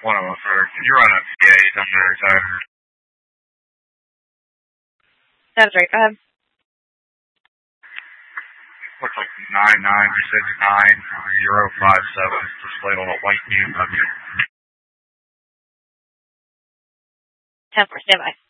One of them, sir. Can you run up PAs on the retired? That's right, go ahead. Looks like 9969057, displayed on a white BMW. 10-4, stand by.